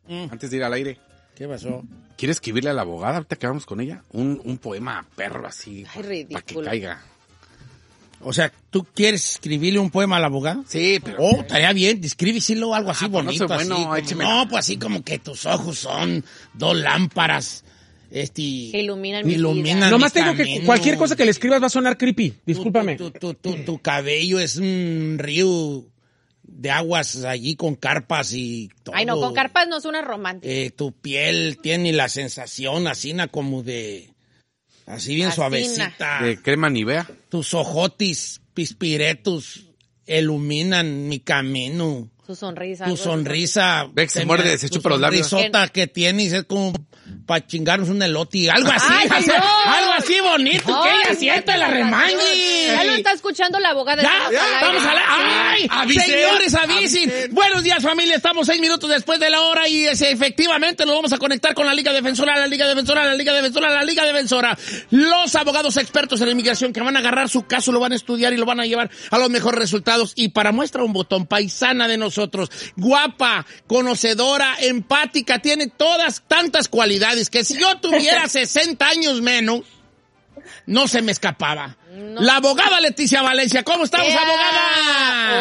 antes de ir al aire. ¿Qué pasó? ¿Quieres escribirle a la abogada ahorita que vamos con ella? Un poema perro así. Ay, ridículo. Para que caiga. O sea, ¿tú quieres escribirle un poema a la abogada? Sí, pero... Oh, estaría bien, escríbeselo algo así bonito. No soy bueno, así, como, pues así como que tus ojos son 2 lámparas. Que iluminan mi vida. Nomás tengo que cualquier cosa que le escribas va a sonar creepy. Discúlpame. Tu cabello es un río de aguas allí con carpas y todo. Ay, no, con carpas no suena romántico. Tu piel tiene la sensación asina como de... Así bien suavecita. De crema Nivea. Tus ojotis pispiretos iluminan mi camino. Su sonrisa. Tu sonrisa. Ve que se muerde, se chupa los labios. Tu sonrisota que tienes es como para chingarnos un elote. Algo así. Ay, no. Algo así bonito que ella siente la remangui. Ya lo está escuchando la abogada. Ya, vamos a la... ¡Ay! Avisen. Señores, avisen. Buenos días, familia. Estamos 6 minutos después de la hora y efectivamente nos vamos a conectar con la Liga Defensora, la Liga Defensora, la Liga Defensora, la Liga Defensora. Los abogados expertos en inmigración que van a agarrar su caso, lo van a estudiar y lo van a llevar a los mejores resultados. Y para muestra un botón, paisana de nosotros, guapa, conocedora, empática, tiene todas tantas cualidades que si yo tuviera 60 años menos, no se me escapaba. No. La abogada Leticia Valencia. ¿Cómo estamos, abogada?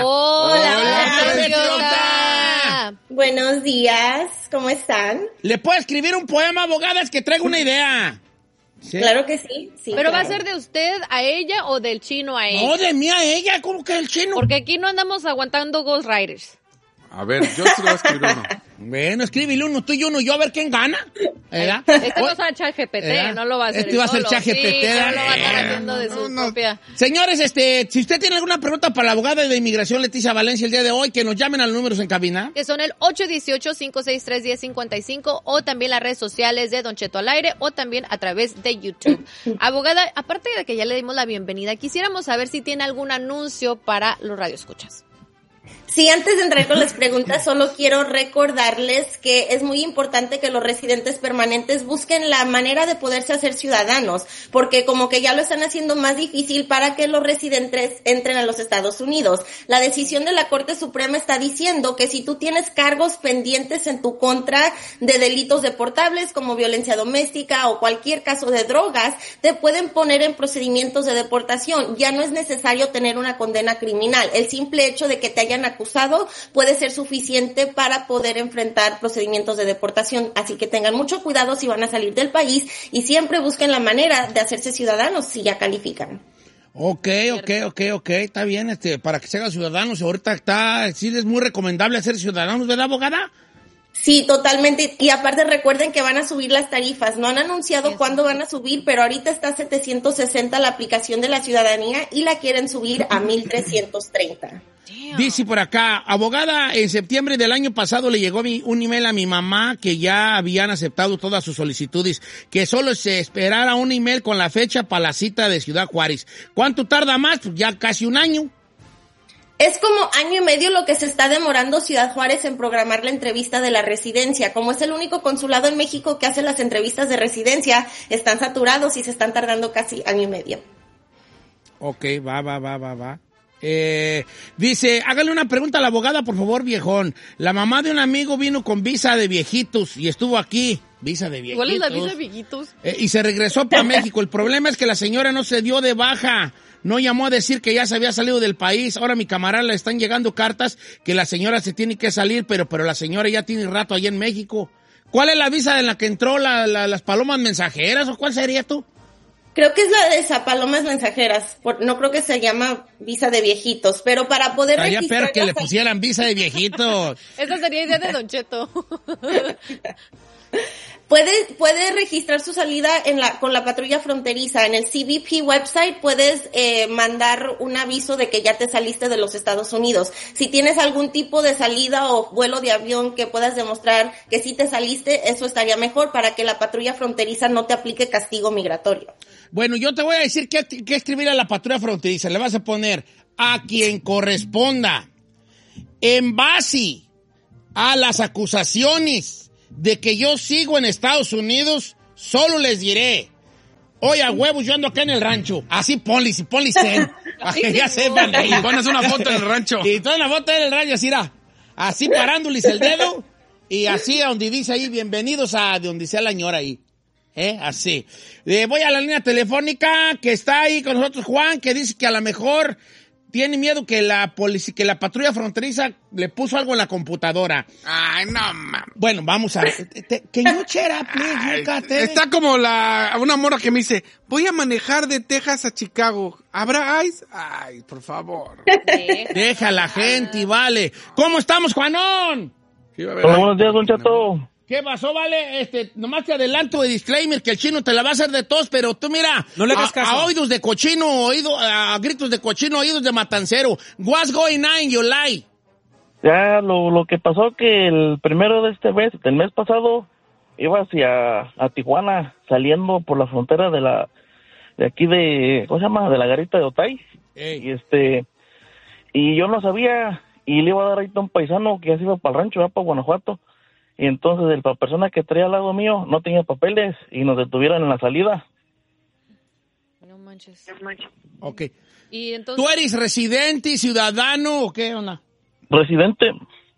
Hola, Buenos días, ¿cómo están? ¿Le puedo escribir un poema, abogada? Es que traigo una idea. ¿Sí? Claro que sí. ¿Pero claro. va a ser de usted a ella o del chino a ella? No, de mí a ella, ¿cómo que el chino? Porque aquí no andamos aguantando Ghost Riders. A ver, yo sí voy a escribir uno. Bueno, escríbele uno, tú y uno, yo a ver quién gana. Este no es ChatGPT, no lo va a hacer. Este va a ser solo. ChatGPT. Sí, no lo va a estar haciendo de su propia. Señores, si usted tiene alguna pregunta para la abogada de inmigración Leticia Valencia el día de hoy, que nos llamen a los números en cabina. Que son el 818-563-1055 o también las redes sociales de Don Cheto al Aire o también a través de YouTube. Abogada, aparte de que ya le dimos la bienvenida, quisiéramos saber si tiene algún anuncio para los radioescuchas. Sí, antes de entrar con las preguntas, solo quiero recordarles que es muy importante que los residentes permanentes busquen la manera de poderse hacer ciudadanos, porque como que ya lo están haciendo más difícil para que los residentes entren a los Estados Unidos. La decisión de la Corte Suprema está diciendo que si tú tienes cargos pendientes en tu contra de delitos deportables como violencia doméstica o cualquier caso de drogas, te pueden poner en procedimientos de deportación. Ya no es necesario tener una condena criminal. El simple hecho de que te hayan acusado puede ser suficiente para poder enfrentar procedimientos de deportación. Así que tengan mucho cuidado si van a salir del país y siempre busquen la manera de hacerse ciudadanos si ya califican. Ok, está bien, para que se hagan ciudadanos, ahorita sí es muy recomendable hacer ciudadanos, ¿verdad, abogada? Sí, totalmente. Y aparte recuerden que van a subir las tarifas. No han anunciado cuándo van a subir, pero ahorita está a 760 la aplicación de la ciudadanía y la quieren subir a 1,330. Dice por acá, abogada, en septiembre del año pasado le llegó un email a mi mamá que ya habían aceptado todas sus solicitudes, que solo se esperara un email con la fecha para la cita de Ciudad Juárez. ¿Cuánto tarda más? Pues ya casi un año. Es como año y medio lo que se está demorando Ciudad Juárez en programar la entrevista de la residencia. Como es el único consulado en México que hace las entrevistas de residencia, están saturados y se están tardando casi año y medio. Ok, va. Dice, hágale una pregunta a la abogada, por favor, viejón. La mamá de un amigo vino con visa de viejitos y estuvo aquí. Visa de viejitos. ¿Cuál es la visa de viejitos? Y se regresó para México. El problema es que la señora no se dio de baja. No llamó a decir que ya se había salido del país. Ahora mi camarada le están llegando cartas que la señora se tiene que salir, pero la señora ya tiene rato allá en México. ¿Cuál es la visa en la que entró las palomas mensajeras o cuál sería tú? Creo que es la de Palomas Mensajeras. No creo que se llama visa de viejitos, pero para poder registrar... Estaría peor que le ahí... pusieran visa de viejitos. Esa sería idea de Don Cheto. Puede registrar su salida con la patrulla fronteriza. En el CBP website puedes mandar un aviso de que ya te saliste de los Estados Unidos. Si tienes algún tipo de salida o vuelo de avión que puedas demostrar que sí te saliste, eso estaría mejor para que la patrulla fronteriza no te aplique castigo migratorio. Bueno, yo te voy a decir qué escribir a la patrulla fronteriza. Le vas a poner a quien corresponda. En base a las acusaciones de que yo sigo en Estados Unidos, solo les diré, oye, a huevos, yo ando acá en el rancho. Así ponle zen. Para que ya sepan. Y pones una foto en el rancho. Y toda una foto en el rancho, así parándoles el dedo. Y así, a donde dice ahí, bienvenidos a de donde sea la señora ahí. Así. Voy a la línea telefónica que está ahí con nosotros, Juan, que dice que a lo mejor tiene miedo que la patrulla fronteriza le puso algo en la computadora. Ay, no, mames. Bueno, vamos a ver. Can you shut up, please? You got it. Está como una morra que me dice, voy a manejar de Texas a Chicago. ¿Habrá ice? Ay, por favor. Deja a la gente, vale. ¿Cómo estamos, Juanón? Hola, buenos días, Don Cheto. ¿Qué pasó, vale? Nomás te adelanto de disclaimer que el chino te la va a hacer de tos, pero tú mira, no le hagas caso. A oídos de cochino, a gritos de cochino, oídos de matancero. What's going on in your life? Ya, lo que pasó que el primero de este mes, del mes pasado, iba hacia Tijuana, saliendo por la frontera de aquí de, ¿cómo se llama? De la garita de Otay. Hey. Y yo no sabía, y le iba a dar ahí a un paisano que ya se iba para el rancho, ya para Guanajuato. Y entonces la persona que traía al lado mío no tenía papeles y nos detuvieron en la salida. No manches. Ok. Y entonces... ¿Tú eres residente, ciudadano o qué onda? Residente.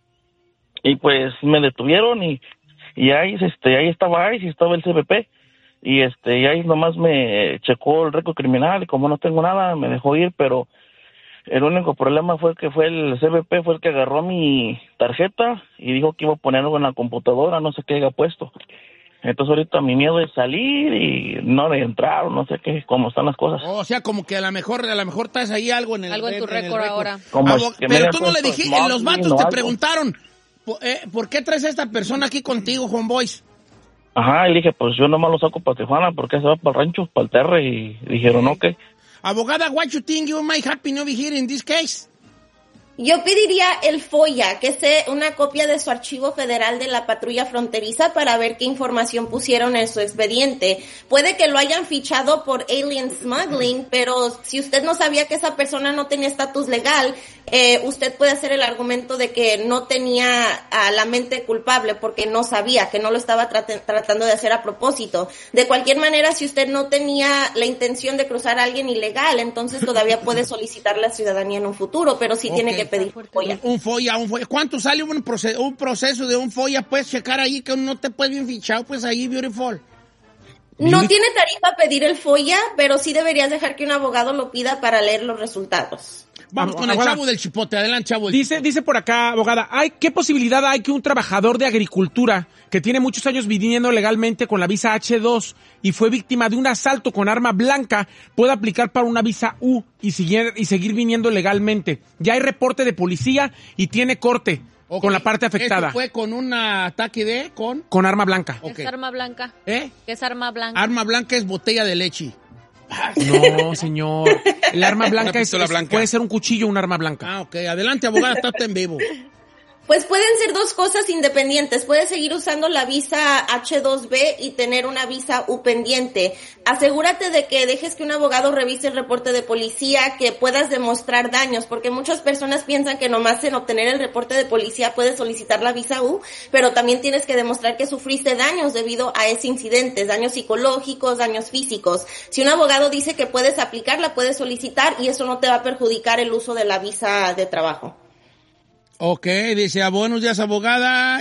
Y pues me detuvieron y ahí estaba ICE y estaba el CBP. Y ahí nomás me checó el récord criminal y como no tengo nada me dejó ir, pero el único problema fue que fue el CBP, fue el que agarró mi tarjeta y dijo que iba a poner algo en la computadora, no sé qué haya puesto. Entonces ahorita mi miedo es salir y no de entrar, no sé qué, cómo están las cosas. O sea, como que a lo mejor traes ahí algo en tu récord ahora. Pero tú no le dijiste, los vatos te preguntaron, ¿por qué traes a esta persona aquí contigo, homeboys? Ajá, y le dije, pues yo nomás lo saco para Tijuana, porque se va para el rancho, para el terre, y dijeron, ok. Abogada, what you think you might happen over here in this case? Yo pediría el FOIA, que es una copia de su archivo federal de la patrulla fronteriza para ver qué información pusieron en su expediente. Puede que lo hayan fichado por alien smuggling, pero si usted no sabía que esa persona no tenía estatus legal, usted puede hacer el argumento de que no tenía la mente culpable porque no sabía, que no lo estaba tratando de hacer a propósito. De cualquier manera, si usted no tenía la intención de cruzar a alguien ilegal, entonces todavía puede solicitar la ciudadanía en un futuro, pero sí tiene que pedir FOIA. Un FOIA. ¿Cuánto sale un proceso de un FOIA? Puedes checar ahí que no te puedes bien fichado, pues ahí, beautiful. No tiene tarifa pedir el FOIA, pero sí deberías dejar que un abogado lo pida para leer los resultados. Vamos con el chavo del chipote. Adelante, chavo. Dice por acá, abogada, ¿qué posibilidad hay que un trabajador de agricultura que tiene muchos años viviendo legalmente con la visa H2 y fue víctima de un asalto con arma blanca pueda aplicar para una visa U y seguir viniendo legalmente? Ya hay reporte de policía y tiene corte con la parte afectada. ¿Esto fue con un ataque con arma blanca? ¿Qué es arma blanca? ¿Qué es arma blanca? Arma blanca es botella de leche. No, señor. El arma blanca puede ser un cuchillo o un arma blanca. Ok. Adelante, abogada, está en vivo. Pues pueden ser dos cosas independientes. Puedes seguir usando la visa H2B y tener una visa U pendiente. Asegúrate de que dejes que un abogado revise el reporte de policía, que puedas demostrar daños, porque muchas personas piensan que nomás en obtener el reporte de policía puedes solicitar la visa U, pero también tienes que demostrar que sufriste daños debido a ese incidente, daños psicológicos, daños físicos. Si un abogado dice que puedes aplicarla, puedes solicitar y eso no te va a perjudicar el uso de la visa de trabajo. Ok, dice, buenos días, abogada.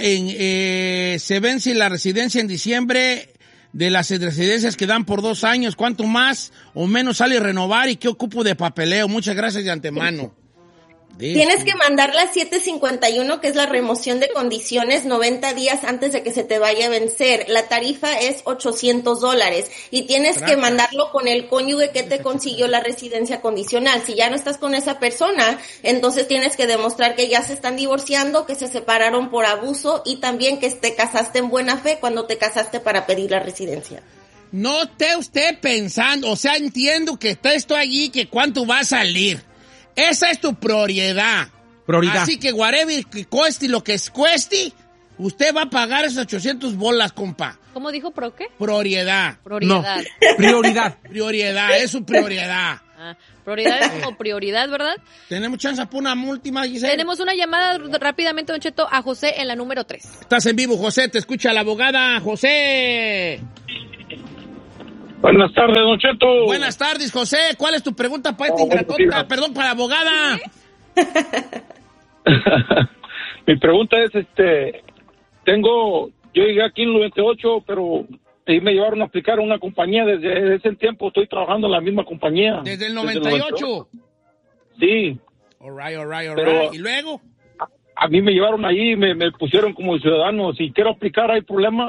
Se vence la residencia en diciembre de las residencias que dan por 2 años. ¿Cuánto más o menos sale renovar y qué ocupo de papeleo? Muchas gracias de antemano. Tienes que mandar la 751, que es la remoción de condiciones, 90 días antes de que se te vaya a vencer. La tarifa es $800 y tienes que mandarlo con el cónyuge que te consiguió la residencia condicional. Si ya no estás con esa persona, entonces tienes que demostrar que ya se están divorciando, que se separaron por abuso y también que te casaste en buena fe cuando te casaste para pedir la residencia. No esté usted pensando, o sea, entiendo que está esto allí, que cuánto va a salir. Esa es tu prioridad. Así que whatever que cueste lo que cueste, usted va a pagar esos 800 bolas, compa. ¿Cómo dijo qué? Prioridad. No, prioridad. Prioridad, es su prioridad. Prioridad es como prioridad, ¿verdad? ¿Tenemos chance para una última, Giselle? Tenemos una llamada rápidamente, Don Cheto, a José en la número 3. Estás en vivo, José, te escucha la abogada. José. Buenas tardes, Don Cheto. Buenas tardes, José. ¿Cuál es tu pregunta para para la abogada? Mi pregunta es, Yo llegué aquí en el 98, pero ahí me llevaron a aplicar a una compañía. Desde ese tiempo estoy trabajando en la misma compañía. ¿Desde el 98? Sí. All right. Pero ¿Y luego? a mí me llevaron ahí, me pusieron como ciudadano. Si quiero aplicar, ¿hay problema?